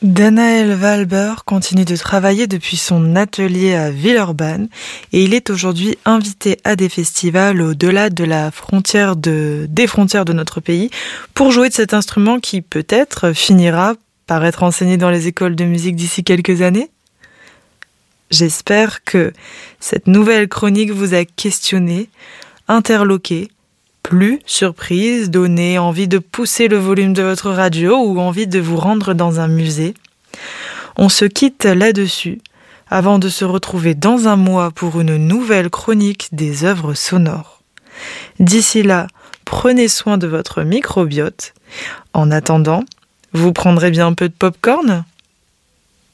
Danaël Valber continue de travailler depuis son atelier à Villeurbanne et il est aujourd'hui invité à des festivals au-delà de des frontières de notre pays pour jouer de cet instrument qui peut-être finira par être enseigné dans les écoles de musique d'ici quelques années. J'espère que cette nouvelle chronique vous a questionné, interloqué, plu, surprise, donné envie de pousser le volume de votre radio ou envie de vous rendre dans un musée. On se quitte là-dessus avant de se retrouver dans un mois pour une nouvelle chronique des œuvres sonores. D'ici là, prenez soin de votre microbiote. En attendant, vous prendrez bien un peu de pop-corn ?